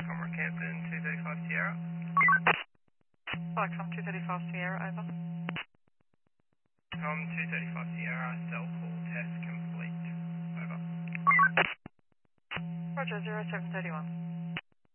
Comrade Campton, 235 Sierra. Foxcom 235 Sierra, over. Com 235 Sierra, cell call test complete. Over. Roger, 0731.